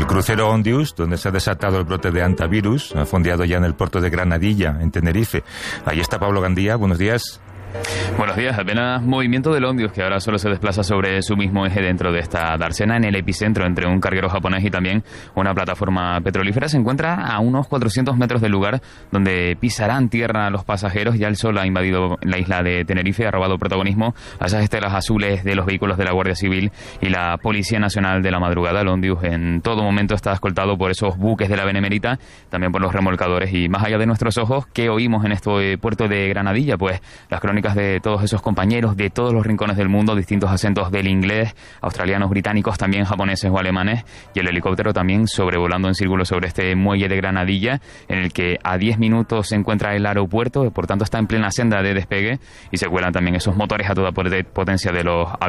el crucero Ondius, donde se ha desatado el brote de hantavirus, ha fondeado ya en el puerto de Granadilla, en Tenerife. Ahí está Pablo Gandía, buenos días. Buenos días, apenas movimiento del Ondius, que ahora solo se desplaza sobre su mismo eje dentro de esta dársena, en el epicentro entre un carguero japonés y también una plataforma petrolífera. Se encuentra a unos 400 metros del lugar donde pisarán tierra los pasajeros. Ya el sol ha invadido la isla de Tenerife, ha robado protagonismo a esas estelas azules de los vehículos de la Guardia Civil y la Policía Nacional de la madrugada. El Ondius en todo momento está escoltado por esos buques de la Benemérita, también por los remolcadores, y más allá de nuestros ojos, ¿qué oímos en este puerto de Granadilla? Pues las crónicas de todos esos compañeros de todos los rincones del mundo, distintos acentos del inglés, australianos, británicos, también japoneses o alemanes, y el helicóptero también sobrevolando en círculo sobre este muelle de Granadilla, en el que a 10 minutos se encuentra el aeropuerto, por tanto está en plena senda de despegue, y se cuelan también esos motores a toda potencia de los